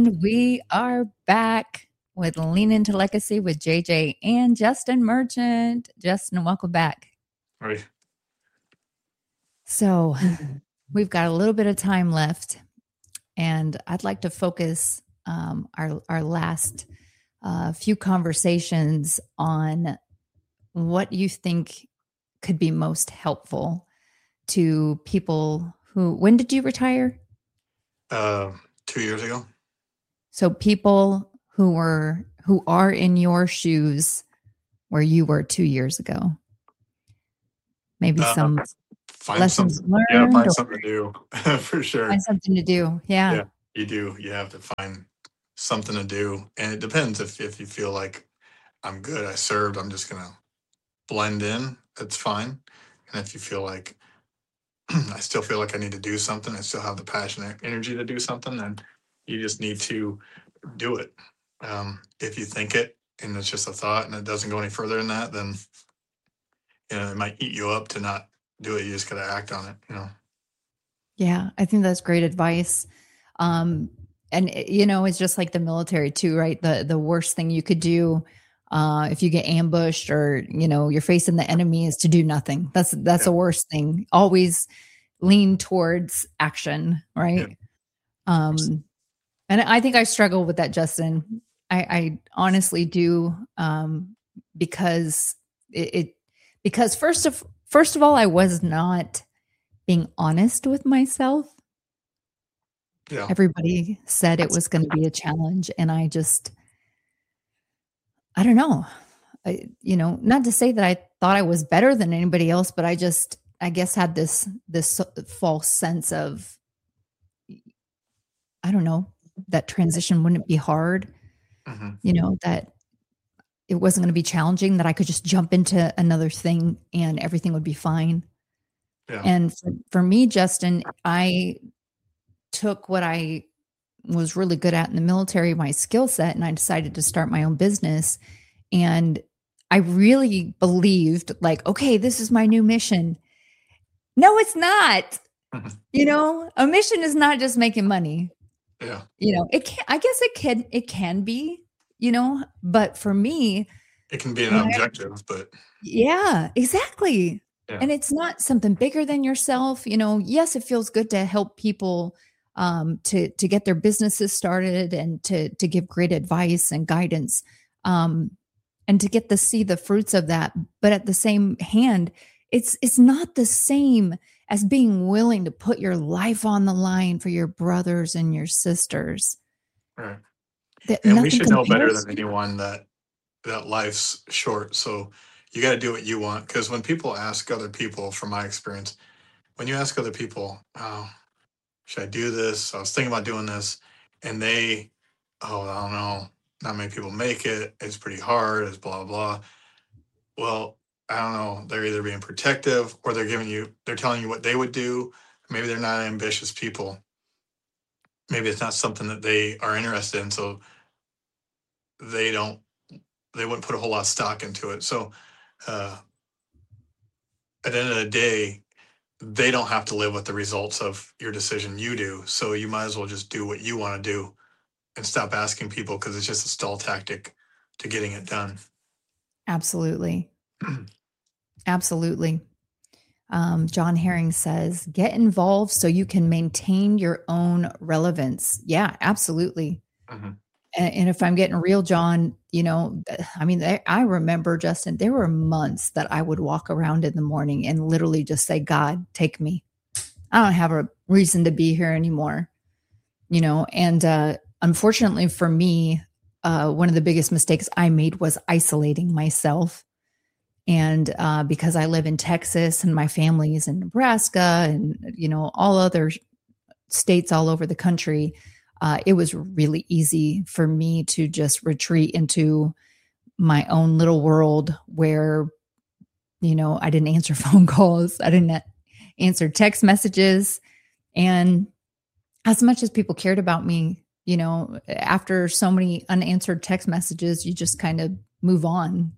We are back with Lean Into Legacy with JJ and Justin Merchant. Justin, welcome back. Right. So, we've got a little bit of time left, and I'd like to focus our last few conversations on what you think could be most helpful to people who. When did you retire? 2 years ago. So people who are in your shoes where you were 2 years ago. Maybe some Find lessons something. learned. Yeah, find something to do for sure. Find something to do. Yeah. Yeah, you do. You have to find something to do, and it depends if you feel like I'm good, I served, I'm just gonna blend in. That's fine. And if you feel like I still feel like I need to do something, I still have the passion and energy to do something, then you just need to do it. If you think it and it's just a thought and it doesn't go any further than that, then it might eat you up to not do it. You just got to act on it. Yeah, I think that's great advice. And it's just like the military too, right? The worst thing you could do if you get ambushed or you're facing the enemy is to do nothing. That's the worst thing. Always lean towards action, right? Yeah. And I think I struggle with that, Justin. I honestly do, because because first of all, I was not being honest with myself. Yeah. Everybody said it was going to be a challenge, and I don't know. Not to say that I thought I was better than anybody else, but I guess had this false sense of, I don't know, that transition wouldn't be hard. Mm-hmm. That it wasn't going to be challenging, that I could just jump into another thing and everything would be fine. Yeah. And for me, Justin, I took what I was really good at in the military, my skill set, and I decided to start my own business. And I really believed like, okay, this is my new mission. No, it's not. Mm-hmm. A mission is not just making money. Yeah. I guess it can be, but for me, it can be an objective, but yeah, exactly. Yeah. And it's not something bigger than yourself. Yes, it feels good to help people to get their businesses started and to give great advice and guidance, and to get to see the fruits of that. But at the same hand, it's not the same as being willing to put your life on the line for your brothers and your sisters. Right. And we should know better than anyone that life's short. So you got to do what you want. Because when people ask other people, from my experience, when you ask other people, oh, should I do this? I was thinking about doing this. And I don't know, not many people make it. It's pretty hard. It's blah, blah. Well, I don't know. They're either being protective or they're telling you what they would do. Maybe they're not ambitious people. Maybe it's not something that they are interested in. So they wouldn't put a whole lot of stock into it. So at the end of the day, they don't have to live with the results of your decision. You do. So you might as well just do what you want to do and stop asking people, because it's just a stall tactic to getting it done. Absolutely. Absolutely. John Herring says, get involved so you can maintain your own relevance. Yeah, absolutely. Mm-hmm. And if I'm getting real, John, I remember, Justin, there were months that I would walk around in the morning and literally just say, God, take me. I don't have a reason to be here anymore. And unfortunately for me, one of the biggest mistakes I made was isolating myself. And because I live in Texas and my family is in Nebraska and, all other states all over the country, it was really easy for me to just retreat into my own little world where, I didn't answer phone calls. I didn't answer text messages. And as much as people cared about me, after so many unanswered text messages, you just kind of move on.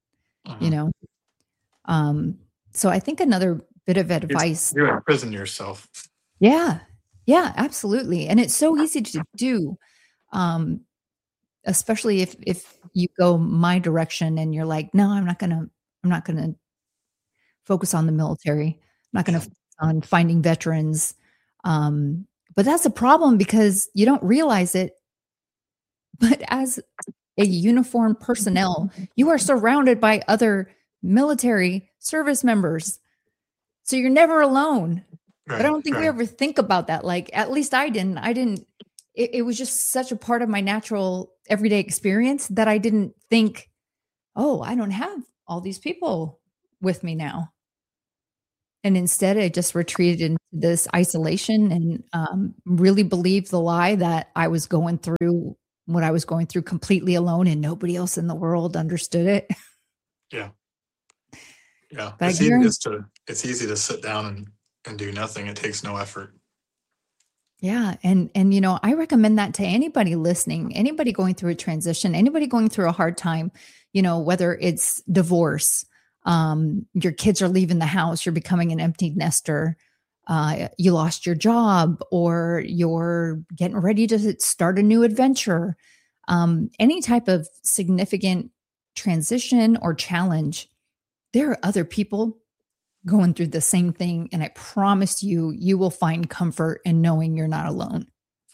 So I think another bit of advice. You imprison yourself. Yeah, absolutely. And it's so easy to do. Especially if you go my direction and you're like, no, I'm not gonna focus on the military. I'm not gonna focus on finding veterans. But that's a problem because you don't realize it. But as a uniformed personnel, you are surrounded by other military service members. So you're never alone. Right, but I don't think we ever think about that. Like, at least I didn't. It was just such a part of my natural everyday experience that I didn't think, oh, I don't have all these people with me now. And instead, I just retreated into this isolation and really believed the lie that I was going through what I was going through completely alone and nobody else in the world understood it. Yeah. Yeah. It's easy to sit down and do nothing. It takes no effort. Yeah. And, I recommend that to anybody listening, anybody going through a transition, anybody going through a hard time, whether it's divorce, your kids are leaving the house, you're becoming an empty nester, you lost your job, or you're getting ready to start a new adventure. Any type of significant transition or challenge, there are other people going through the same thing. And I promise you will find comfort in knowing you're not alone.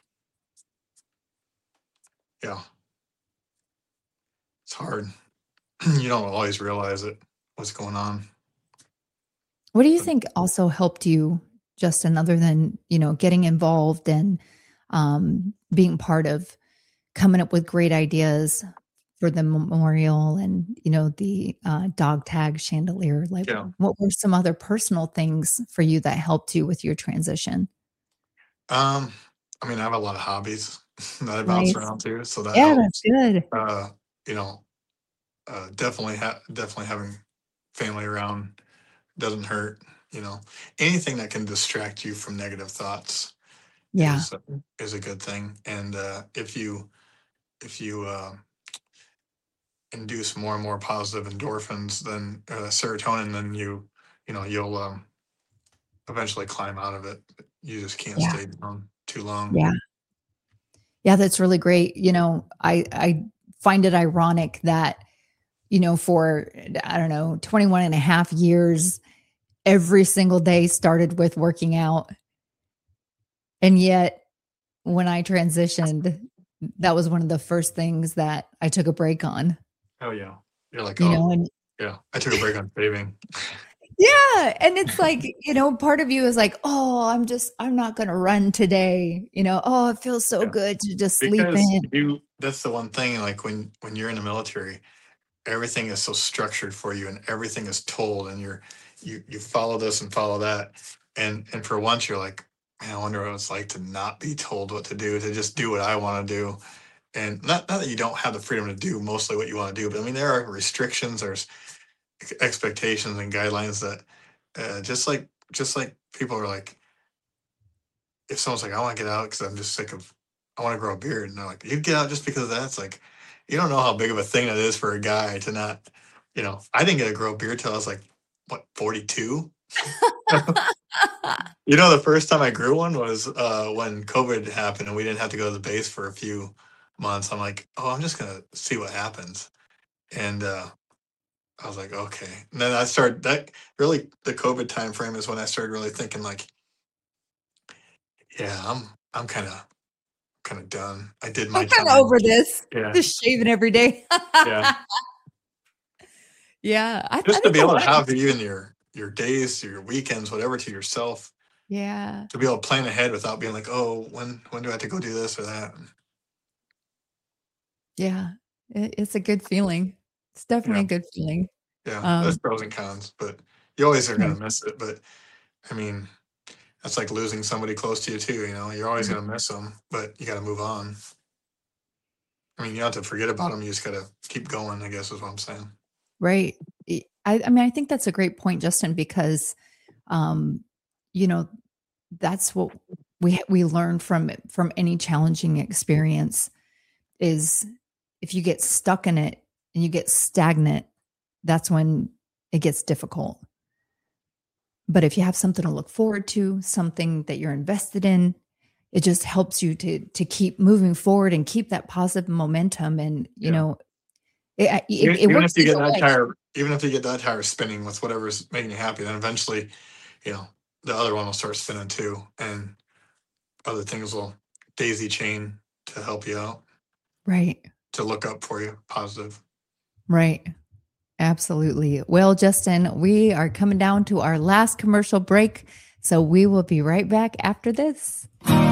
Yeah. It's hard. You don't always realize it, what's going on. What do you think also helped you, Justin, other than, getting involved and being part of coming up with great ideas for the memorial and, the dog tag chandelier? Like, what were some other personal things for you that helped you with your transition? I have a lot of hobbies that I bounce around to, so that helps. That's good. Definitely having family around doesn't hurt. Anything that can distract you from negative thoughts is a good thing. And if you induce more and more positive endorphins, then serotonin, then you'll eventually climb out of it. You just can't stay down too long. Yeah, that's really great. I find it ironic that, for, 21 and a half years, every single day started with working out. And yet when I transitioned, that was one of the first things that I took a break on. Oh yeah. You're like, yeah, I took a break on shaving. Yeah. And it's like, part of you is like, oh, I'm not going to run today. Oh, it feels so good to just sleep in. That's the one thing, like when you're in the military, everything is so structured for you and everything is told, and you follow this and follow that. And for once you're like, man, I wonder what it's like to not be told what to do, to just do what I want to do. And not that you don't have the freedom to do mostly what you want to do, but there are restrictions, there's expectations and guidelines that just like people are like, if someone's like, I want to get out because I'm just sick of, I want to grow a beard, and they're like, you get out just because of that? It's like, you don't know how big of a thing that is for a guy to not, I didn't get to grow a beard till I was like, 42? The first time I grew one was when COVID happened and we didn't have to go to the base for a few months. I'm like, oh, I'm just going to see what happens. And I was like, okay. And then I started, that really, the COVID time frame is when I started really thinking like, yeah, I'm kind of done. I did my time. I'm kind of over this. Yeah. Just shaving every day. Yeah. Yeah. Just to be able to have even your days, your weekends, whatever, to yourself. Yeah. To be able to plan ahead without being like, oh, when do I have to go do this or that? Yeah. It's a good feeling. It's definitely a good feeling. Yeah. There's pros and cons, but you always are going to miss it. But that's like losing somebody close to you too. You're always going to miss them, but you got to move on. You don't have to forget about them. You just got to keep going, I guess is what I'm saying. Right. I think that's a great point, Justin, because, that's what we learn from any challenging experience is if you get stuck in it and you get stagnant, that's when it gets difficult. But if you have something to look forward to, something that you're invested in, it just helps you to keep moving forward and keep that positive momentum. And, you know, it even works if you get either that way. tire, even if you get that tire spinning with whatever's making you happy, then eventually, you know, the other one will start spinning too. And other things will daisy chain to help you out. Right. To look up for you, positive. Right. Absolutely. Well, Justin, we are coming down to our last commercial break. So we will be right back after this.